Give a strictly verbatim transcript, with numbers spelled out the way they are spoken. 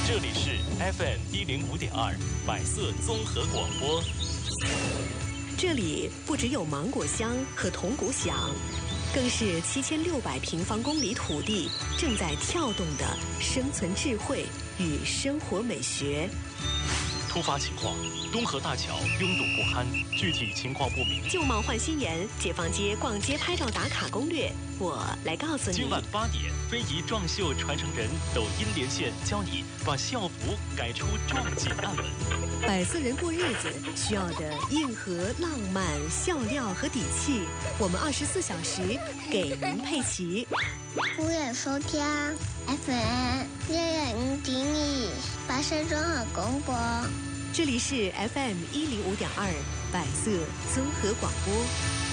这里是 F M 一零五点二百色综合广播。 这里不只有芒果香和铜鼓响，更是七千六百平方公里土地正在跳动的生存智慧与生活美学。 突发情况，东河大桥拥堵不堪，具体情况不明。 旧貌换新颜，解放街逛街拍照打卡攻略，我来告诉你。 今晚八点，非遗撞绣传承人抖音连线，教你把校服改出撞锦案文。 百色人过日子需要的硬核、浪漫、笑料和底气，我们二十四小时给您配齐。 欢迎收听 F M 一零五点二百色综合广播， 这里是 F M 一零五点二百色综合广播。